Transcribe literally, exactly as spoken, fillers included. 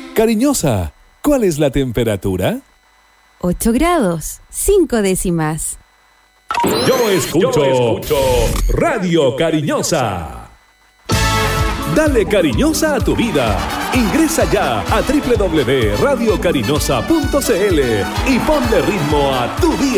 Cariñosa, ¿cuál es la temperatura? ocho grados, cinco décimas. Yo escucho, Yo escucho Radio Cariñosa. Dale cariñosa a tu vida. Ingresa ya a doble u doble u doble u punto radio cariñosa punto c l y ponle ritmo a tu día.